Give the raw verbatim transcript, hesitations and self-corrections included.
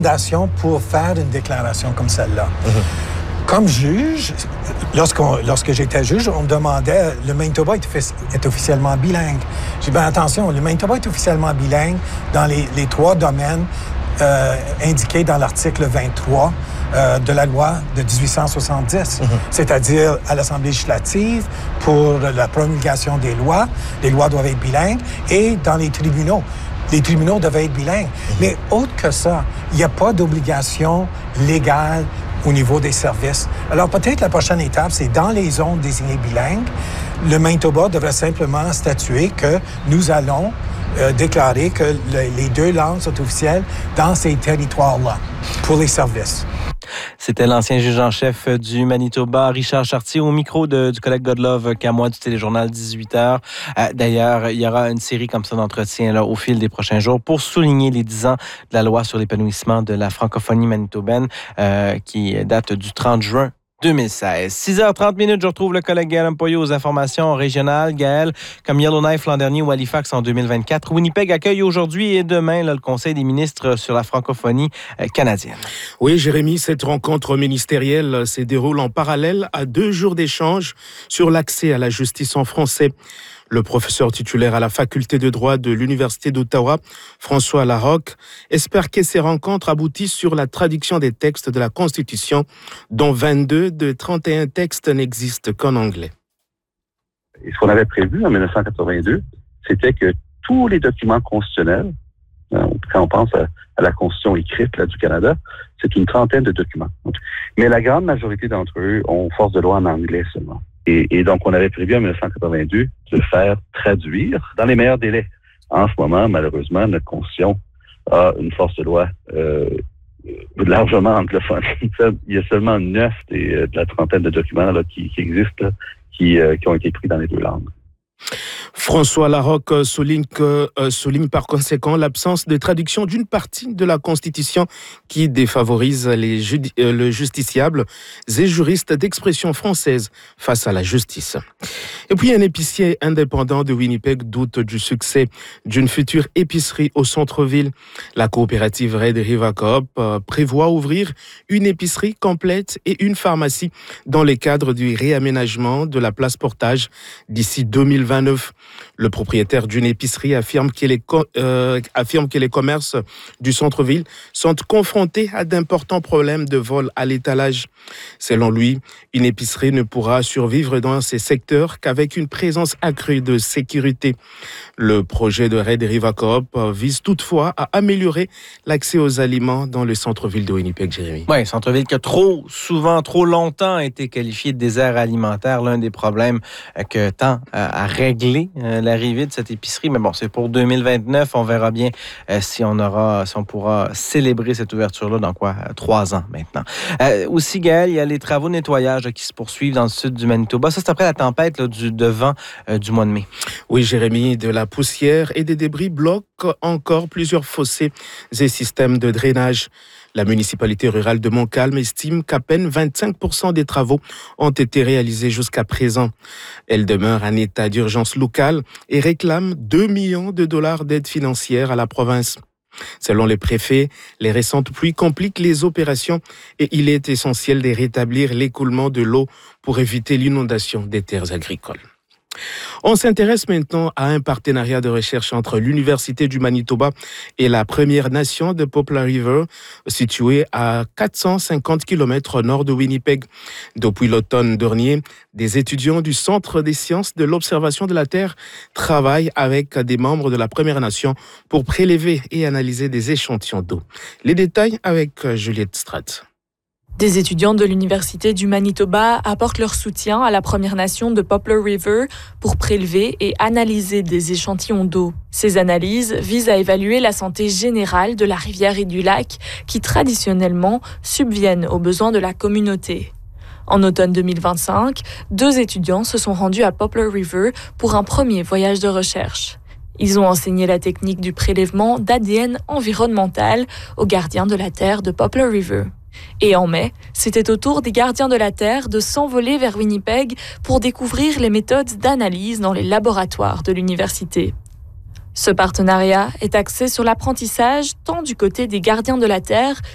pour faire une déclaration comme celle-là. Mm-hmm. Comme juge, lorsqu'on, lorsque j'étais juge, on me demandait, le Manitoba est, est officiellement bilingue. J'ai dit, bien attention, le Manitoba est officiellement bilingue dans les, les trois domaines euh, indiqués dans l'article vingt-trois euh, de la loi de dix-huit cent soixante-dix, mm-hmm. c'est-à-dire à l'Assemblée législative pour la promulgation des lois. Les lois doivent être bilingues et dans les tribunaux. Les tribunaux devaient être bilingues. Mm-hmm. Mais autre que ça, il n'y a pas d'obligation légale au niveau des services. Alors, peut-être la prochaine étape, c'est dans les zones désignées bilingues, le Manitoba devrait simplement statuer que nous allons euh, déclarer que le, les deux langues sont officielles dans ces territoires-là pour les services. C'était l'ancien juge en chef du Manitoba, Richard Chartier, au micro de, du collègue Godlove Camois du téléjournal dix-huit heures. Euh, d'ailleurs, il y aura une série comme ça d'entretiens là, au fil des prochains jours pour souligner les dix ans de la loi sur l'épanouissement de la francophonie manitobaine euh, qui date du trente juin deux mille seize. six heures trente minutes, je retrouve le collègue Gaël Ampoyo aux informations régionales. Gaël, comme Yellowknife l'an dernier ou Halifax en deux mille vingt-quatre, Winnipeg accueille aujourd'hui et demain là, le Conseil des ministres sur la francophonie euh, canadienne. Oui, Jérémy, cette rencontre ministérielle se déroule en parallèle à deux jours d'échange sur l'accès à la justice en français. Le professeur titulaire à la faculté de droit de l'Université d'Ottawa, François Larocque, espère que ces rencontres aboutissent sur la traduction des textes de la Constitution, dont vingt-deux de trente et un textes n'existent qu'en anglais. Et ce qu'on avait prévu en dix-neuf cent quatre-vingt-deux, c'était que tous les documents constitutionnels, quand on pense à, à la Constitution écrite là, du Canada, c'est une trentaine de documents. Mais la grande majorité d'entre eux ont force de loi en anglais seulement. Et, et donc, on avait prévu en dix-neuf cent quatre-vingt-deux de le faire traduire dans les meilleurs délais. En ce moment, malheureusement, notre Constitution a une force de loi euh, largement anglophone. Il y a seulement neuf des, de la trentaine de documents là, qui, qui existent, là, qui, euh, qui ont été pris dans les deux langues. François Larocque souligne, que, euh, souligne par conséquent l'absence de traduction d'une partie de la Constitution qui défavorise les judi- euh, le justiciable et juristes d'expression française face à la justice. Et puis un épicier indépendant de Winnipeg doute du succès d'une future épicerie au centre-ville. La coopérative Red River Coop euh, prévoit ouvrir une épicerie complète et une pharmacie dans le cadre du réaménagement de la place Portage d'ici deux mille vingt-neuf. Le propriétaire d'une épicerie affirme que les, co- euh, affirme que les commerces du centre-ville sont confrontés à d'importants problèmes de vol à l'étalage. Selon lui, une épicerie ne pourra survivre dans ces secteurs qu'avec une présence accrue de sécurité. Le projet de Red River Coop vise toutefois à améliorer l'accès aux aliments dans le centre-ville de Winnipeg, Jérémy. Oui, centre-ville qui a trop souvent, trop longtemps été qualifié de désert alimentaire, l'un des problèmes que tend à régler euh, l'arrivée de cette épicerie. Mais bon, c'est pour deux mille vingt-neuf. On verra bien euh, si on aura, si on pourra célébrer cette ouverture-là dans quoi? Trois ans maintenant. Euh, aussi, Gaël, il y a les travaux de nettoyage là, qui se poursuivent dans le sud du Manitoba. Ça, c'est après la tempête là, du, de vent euh, du mois de mai. Oui, Jérémy, de la poussière et des débris bloquent encore plusieurs fossés et systèmes de drainage. La municipalité rurale de Montcalm estime qu'à peine vingt-cinq pour cent des travaux ont été réalisés jusqu'à présent. Elle demeure un état d'urgence local et réclame deux millions de dollars d'aide financière à la province. Selon les préfets, les récentes pluies compliquent les opérations et il est essentiel de rétablir l'écoulement de l'eau pour éviter l'inondation des terres agricoles. On s'intéresse maintenant à un partenariat de recherche entre l'Université du Manitoba et la Première Nation de Poplar River, située à quatre cent cinquante kilomètres au nord de Winnipeg. Depuis l'automne dernier, des étudiants du Centre des sciences de l'observation de la Terre travaillent avec des membres de la Première Nation pour prélever et analyser des échantillons d'eau. Les détails avec Juliette Stratt. Des étudiants de l'Université du Manitoba apportent leur soutien à la Première Nation de Poplar River pour prélever et analyser des échantillons d'eau. Ces analyses visent à évaluer la santé générale de la rivière et du lac qui, traditionnellement, subviennent aux besoins de la communauté. En automne deux mille vingt-cinq, deux étudiants se sont rendus à Poplar River pour un premier voyage de recherche. Ils ont enseigné la technique du prélèvement d'A D N environnemental aux gardiens de la Terre de Poplar River. Et en mai, c'était au tour des gardiens de la Terre de s'envoler vers Winnipeg pour découvrir les méthodes d'analyse dans les laboratoires de l'université. Ce partenariat est axé sur l'apprentissage tant du côté des gardiens de la Terre